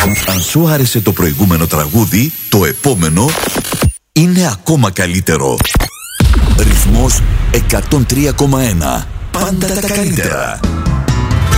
Αν σου άρεσε το προηγούμενο τραγούδι, το επόμενο είναι ακόμα καλύτερο. Ρυθμός 103,1. Πάντα τα καλύτερα.